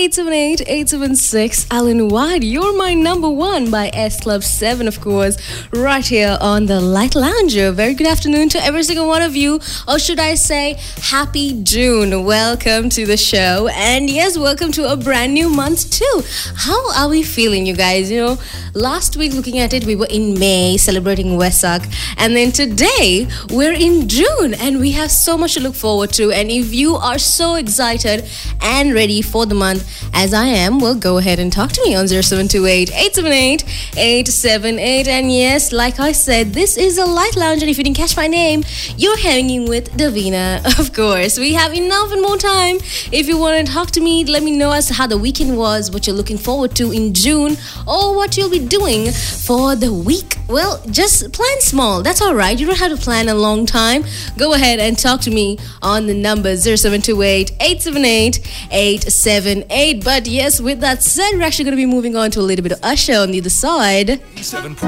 878-876. Alan White, You're My Number One by S Club 7, of course, right here on the Light Lounger. Very good afternoon to every single one of you, or should I say, happy June. Welcome to the show, and yes, welcome to a brand new month too. How are we feeling, you guys? You know, last week looking at it, we were in May celebrating Wesak, and then today we're in June, and we have so much to look forward to. And if you are so excited and ready for the month as I am, well, go ahead and talk to me on 0728-878-878. And yes, like I said, this is a Light Lounge, and if you didn't catch my name, you're hanging with Davina, of course. We have enough and more time. If you want to talk to me, let me know as to how the weekend was, what you're looking forward to in June, or what you'll be doing for the week. Well, just plan small. That's all right. You don't have to plan a long time. Go ahead and talk to me on the number 0728-878-878. But yes, with that said, we're actually going to be moving on to a little bit of Usher on the other side.